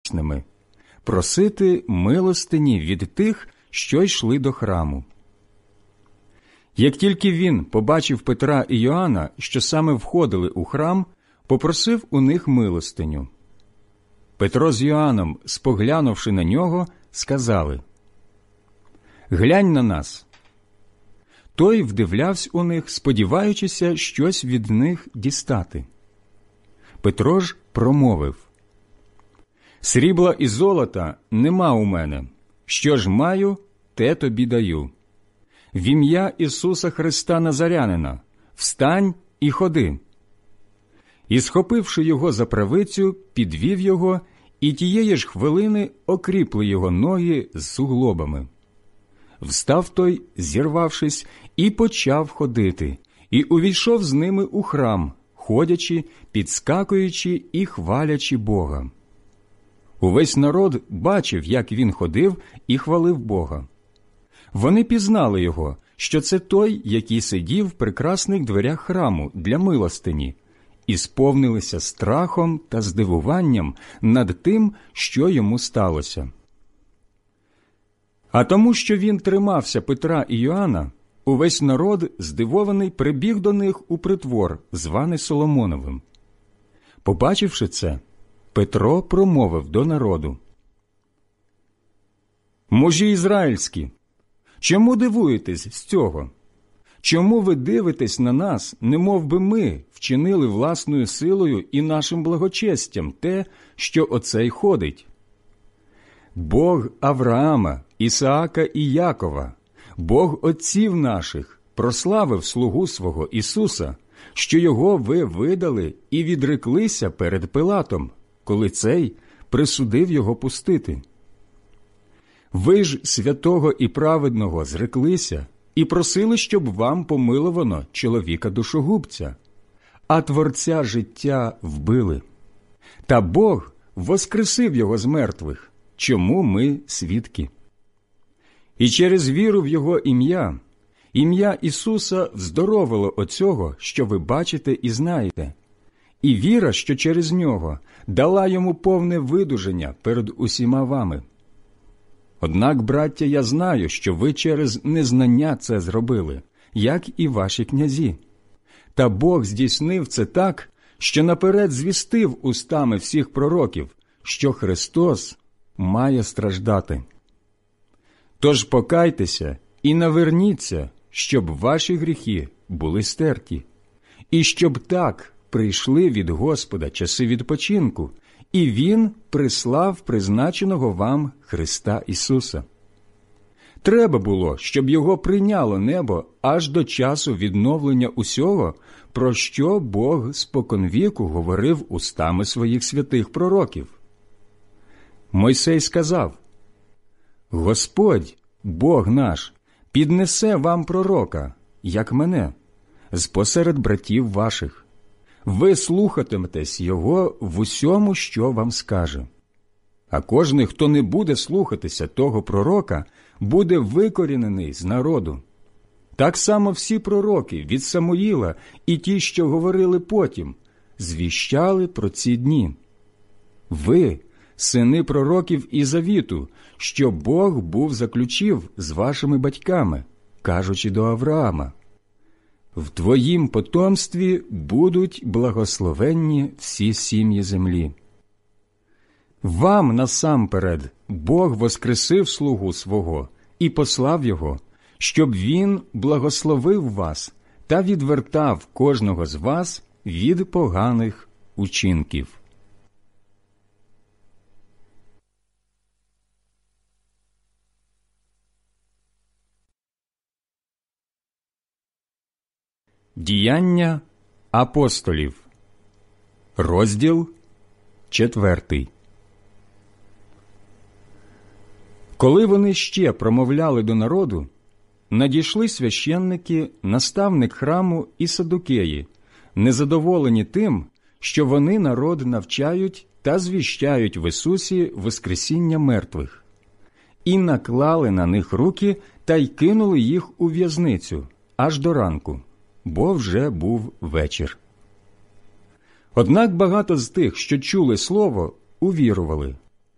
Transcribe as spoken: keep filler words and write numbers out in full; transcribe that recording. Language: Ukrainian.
прекрасними, просити милостині від тих, що йшли до храму. Як тільки він побачив Петра і Йоанна, що саме входили у храм, попросив у них милостиню. Петро з Йоанном, споглянувши на нього, сказали: «Глянь на нас». Той вдивлявся у них, сподіваючися щось від них дістати. Петро ж промовив: «Срібла і золота нема у мене. Що ж маю, те тобі даю. В ім'я Ісуса Христа Назарянина встань і ходи». І, схопивши його за правицю, підвів його, і тієї ж хвилини окріпли його ноги з суглобами. Встав той, зірвавшись, і почав ходити, і увійшов з ними у храм, ходячи, підскакуючи і хвалячи Бога. Увесь народ бачив, як він ходив і хвалив Бога. Вони пізнали його, що це той, який сидів в прекрасних дверях храму для милостині, і сповнилися страхом та здивуванням над тим, що йому сталося. А тому, що він тримався Петра і Йоанна, увесь народ, здивований, прибіг до них у притвор, званий Соломоновим. Побачивши це, Петро промовив до народу: «Мужі ізраїльські, чому дивуєтесь з цього? Чому ви дивитесь на нас, немов би ми вчинили власною силою і нашим благочестям те, що оцей ходить? Бог Авраама, Ісаака і Якова, Бог отців наших, прославив слугу свого Ісуса, що його ви видали і відреклися перед Пилатом, коли цей присудив його пустити. Ви ж святого і праведного зреклися і просили, щоб вам помиловано чоловіка душогубця, а Творця життя вбили. Та Бог воскресив його з мертвих, чому ми свідки. І через віру в його ім'я, ім'я Ісуса вздоровило оцього, що ви бачите і знаєте, і віра, що через нього, дала йому повне видуження перед усіма вами. Однак, браття, я знаю, що ви через незнання це зробили, як і ваші князі. Та Бог здійснив це так, що наперед звістив устами всіх пророків, що Христос має страждати. Тож покайтеся і наверніться, щоб ваші гріхи були стерті, і щоб так прийшли від Господа часи відпочинку, і Він прислав призначеного вам Христа Ісуса. Треба було, щоб його прийняло небо аж до часу відновлення усього, про що Бог споконвіку говорив устами своїх святих пророків. Мойсей сказав: «Господь, Бог наш, піднесе вам пророка, як мене, з посеред братів ваших. Ви слухатиметесь його в усьому, що вам скаже. А кожний, хто не буде слухатися того пророка, буде викорінений з народу. Так само всі пророки від Самуїла і ті, що говорили потім, звіщали про ці дні. Ви – сини пророків і завіту, що Бог був заключив з вашими батьками, кажучи до Авраама: в твоїм потомстві будуть благословенні всі сім'ї землі. Вам насамперед Бог воскресив слугу свого і послав його, щоб він благословив вас та відвертав кожного з вас від поганих учинків». Діяння апостолів, розділ четвертий. Коли вони ще промовляли до народу, надійшли священники, наставник храму і садукеї, незадоволені тим, що вони народ навчають та звіщають в Ісусі воскресіння мертвих, і наклали на них руки та й кинули їх у в'язницю аж до ранку, бо вже був вечір. Однак багато з тих, що чули слово, увірували,